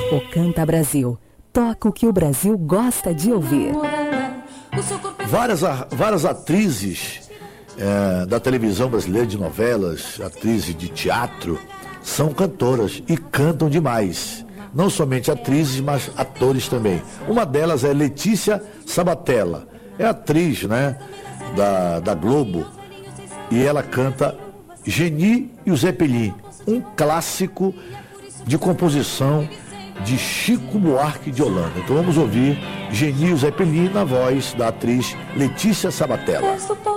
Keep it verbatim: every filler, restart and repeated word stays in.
O Canta Brasil. Toca o que o Brasil gosta de ouvir. Várias, várias atrizes é, da televisão brasileira, de novelas, atrizes de teatro, são cantoras e cantam demais. Não somente atrizes, mas atores também. Uma delas é Letícia Sabatella. É atriz, né, da, da Globo. E ela canta Geni e o Zeppelin, um clássico de composição de Chico Buarque de Holanda. Então vamos ouvir Geni e o Zeppelin na voz da atriz Letícia Sabatella.